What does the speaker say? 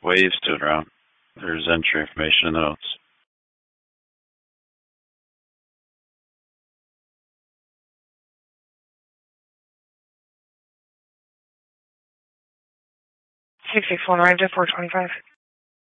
waves to it around. There's entry information in the notes. Six 661 arrived at 425.